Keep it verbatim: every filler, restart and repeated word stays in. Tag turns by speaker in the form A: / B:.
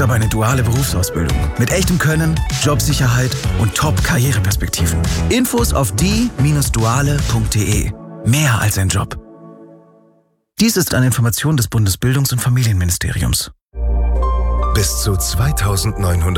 A: ist aber eine duale Berufsausbildung mit echtem Können, Jobsicherheit und Top-Karriereperspektiven. Infos auf die Bindestrich duale Punkt de. Mehr als ein Job. Dies ist eine Information des Bundesbildungs- und Familienministeriums.
B: Bis zu zweitausendneunhundert